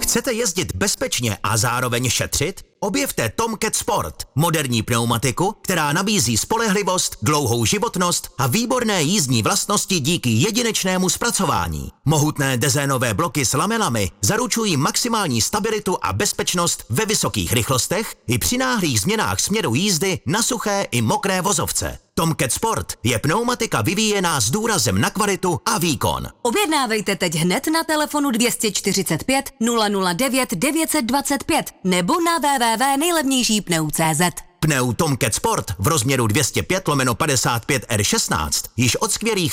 Chcete jezdit bezpečně a zároveň šetřit? Objevte Tomcat Sport, moderní pneumatiku, která nabízí spolehlivost, dlouhou životnost a výborné jízdní vlastnosti díky jedinečnému zpracování. Mohutné dezénové bloky s lamelami zaručují maximální stabilitu a bezpečnost ve vysokých rychlostech i při náhlých změnách směru jízdy na suché i mokré vozovce. Tomcat Sport je pneumatika vyvíjená s důrazem na kvalitu a výkon. Objednávejte teď hned na telefonu 245 009 925 nebo na www.nejlevnějšípneu.cz. Pneu Tomcat Sport v rozměru 205/55 R16 již od skvělých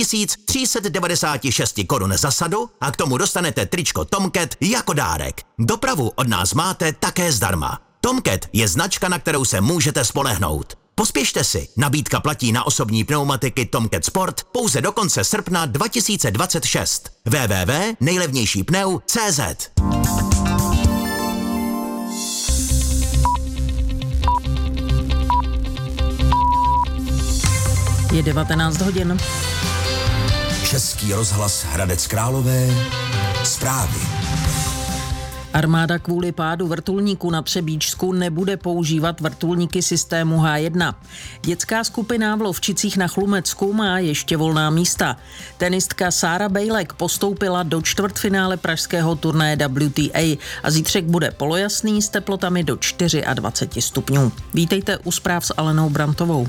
4396 korun za sadu a k tomu dostanete tričko Tomcat jako dárek. Dopravu od nás máte také zdarma. Tomcat je značka, na kterou se můžete spolehnout. Pospěšte si, nabídka platí na osobní pneumatiky Tomcat Sport pouze do konce srpna 2026. www.nejlevnějšípneu.cz. Je 19 hodin. Český rozhlas Hradec Králové. Zprávy. Armáda kvůli pádu vrtulníku na Třebíčsku nebude používat vrtulníky systému H1. Dětská skupina v Lovčicích na Chlumecku má ještě volná místa. Tenistka Sára Bejlek postoupila do čtvrtfinále pražského turnaje WTA a zítřek bude polojasný s teplotami do 24 stupňů. Vítejte u zpráv s Alenou Brantovou.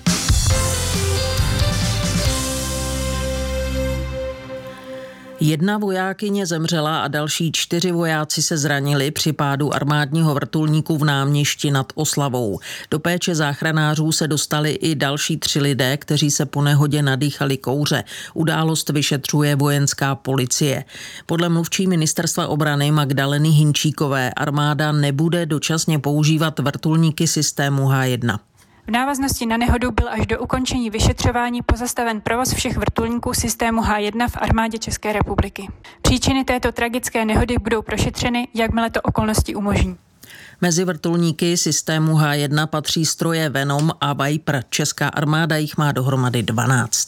Jedna vojákyně zemřela a další 4 vojáci se zranili při pádu armádního vrtulníku v Náměšti nad Oslavou. Do péče záchranářů se dostali i další 3 lidé, kteří se po nehodě nadýchali kouře. Událost vyšetřuje vojenská policie. Podle mluvčí ministerstva obrany Magdaleny Hinčíkové armáda nebude dočasně používat vrtulníky systému H1. V návaznosti na nehodu byl až do ukončení vyšetřování pozastaven provoz všech vrtulníků systému H1 v armádě České republiky. Příčiny této tragické nehody budou prošetřeny, jakmile to okolnosti umožní. Mezi vrtulníky systému H1 patří stroje Venom a Viper. Česká armáda jich má dohromady 12.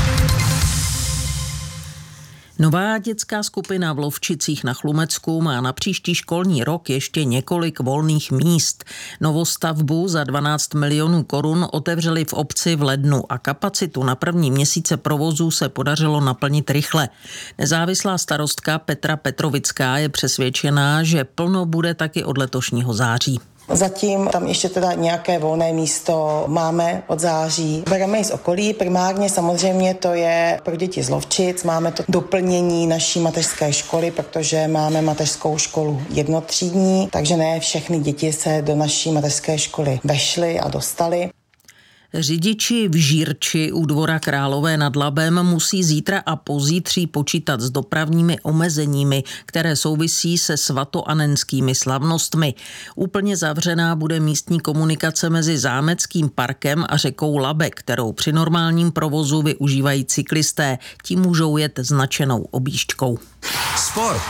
Nová dětská skupina v Lovčicích na Chlumecku má na příští školní rok ještě několik volných míst. Novostavbu za 12 milionů korun otevřeli v obci v lednu a kapacitu na první měsíce provozu se podařilo naplnit rychle. Nezávislá starostka Petra Petrovická je přesvědčená, že plno bude taky od letošního září. Zatím tam ještě teda nějaké volné místo máme od září. Bereme i z okolí, primárně samozřejmě to je pro děti z Lovčic. Máme to doplnění naší mateřské školy, protože máme mateřskou školu jednotřídní, takže ne všechny děti se do naší mateřské školy vešly a dostaly. Řidiči v Žírči u Dvora Králové nad Labem musí zítra a pozítří počítat s dopravními omezeními, které souvisí se svatoanenskými slavnostmi. Úplně zavřená bude místní komunikace mezi Zámeckým parkem a řekou Labe, kterou při normálním provozu využívají cyklisté. Ti můžou jet značenou objížďkou. Sport.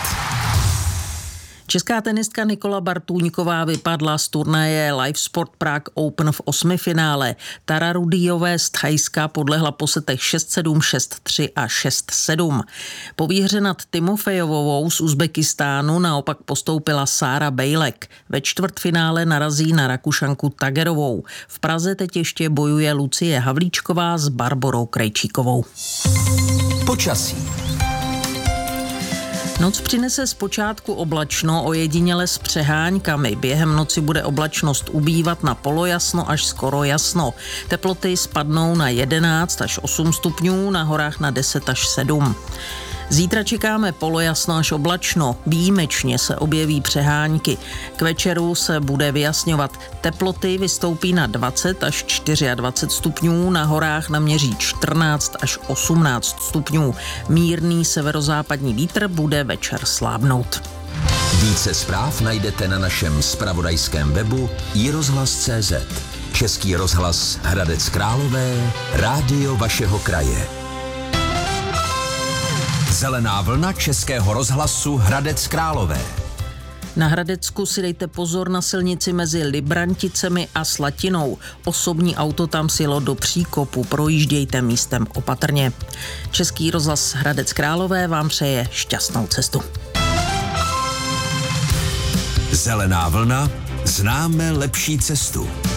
Česká tenistka Nikola Bartůňková vypadla z turnaje Live Sport Prague Open v 8. finále. Tara Rudijové z Thajska podlehla po setech 6-7, 6-3 a 6-7. Po výhře nad Timofejovou z Uzbekistánu naopak postoupila Sára Bejlek. Ve čtvrtfinále narazí na Rakušanku Tagerovou. V Praze teď ještě bojuje Lucie Havlíčková s Barborou Krejčíkovou. Počasí. Noc přinese zpočátku oblačno, ojediněle s přeháňkami. Během noci bude oblačnost ubývat na polojasno až skoro jasno. Teploty spadnou na 11 až 8 stupňů, na horách na 10 až 7. Zítra čekáme polojasno až oblačno, výjimečně se objeví přeháňky. K večeru se bude vyjasňovat. Teploty vystoupí na 20 až 24 stupňů, na horách naměří 14 až 18 stupňů. Mírný severozápadní vítr bude večer slábnout. Více zpráv najdete na našem zpravodajském webu iRozhlas.cz. Český rozhlas Hradec Králové, rádio vašeho kraje. Zelená vlna Českého rozhlasu Hradec Králové. Na Hradecku si dejte pozor na silnici mezi Libranticemi a Slatinou. Osobní auto tam sjelo do příkopu, projíždějte místem opatrně. Český rozhlas Hradec Králové vám přeje šťastnou cestu. Zelená vlna, známe lepší cestu.